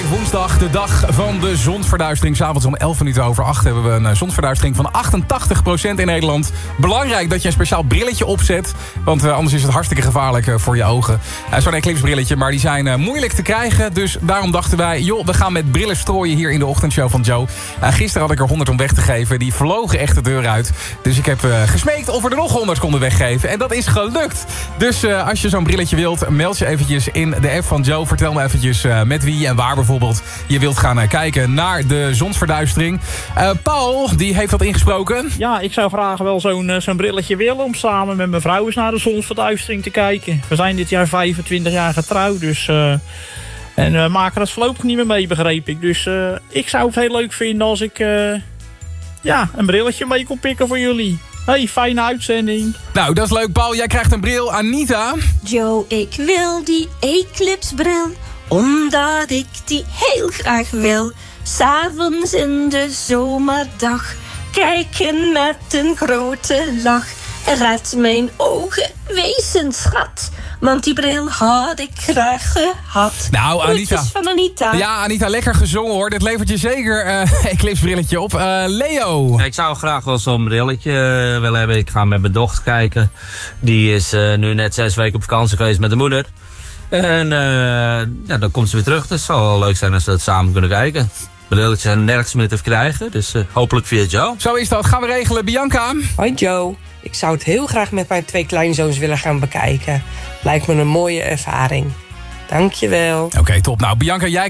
woensdag, de dag van de zonsverduistering. 's Avonds om 8:11 hebben we een zonsverduistering van 88% in Nederland. Belangrijk dat je een speciaal brilletje opzet, want anders is het hartstikke gevaarlijk voor je ogen. Zo'n eclipse-brilletje, maar die zijn moeilijk te krijgen. Dus daarom dachten wij, joh, we gaan met brillen strooien hier in de ochtendshow van Joe. Gisteren had ik er 100 om weg te geven. Die vlogen echt de deur uit. Dus ik heb gesmeekt of we er nog 100 konden weggeven. En dat is gelukt. Dus als je zo'n brilletje wilt, meld je eventjes in de app van Joe. Vertel me eventjes met wie en waar bijvoorbeeld je wilt gaan kijken naar de zonsverduistering. Paul, die heeft dat ingesproken. Ja, ik zou graag wel zo'n brilletje willen om samen met mijn vrouw eens naar de zonsverduistering te kijken. We zijn dit jaar 25 jaar getrouwd, dus... En we maken dat voorlopig niet meer mee, begreep ik. Dus ik zou het heel leuk vinden als ik een brilletje mee kon pikken voor jullie. Hey, fijne uitzending. Nou, dat is leuk, Paul. Jij krijgt een bril. Anita? Joe, ik wil die eclipsebril, omdat ik die heel graag wil. 'S'avonds in de zomerdag, kijken met een grote lach. Red mijn ogen, wees een schat, want die bril had ik graag gehad. Nou, Anita. Groetjes van Anita. Ja, Anita, lekker gezongen hoor. Dit levert je zeker eclipse-brilletje op. Leo? Ik zou graag wel zo'n brilletje willen hebben. Ik ga met mijn dochter kijken. Die is nu net 6 weken op vakantie geweest met de moeder. En dan komt ze weer terug. Dus het zal wel leuk zijn als we dat samen kunnen kijken. Brilletjes zijn nergens meer te krijgen. Dus hopelijk via Joe. Zo is dat. Gaan we regelen. Bianca? Hoi Joe. Ik zou het heel graag met mijn 2 kleinzoons willen gaan bekijken. Lijkt me een mooie ervaring. Dankjewel. Oké, top. Nou, Bianca, jij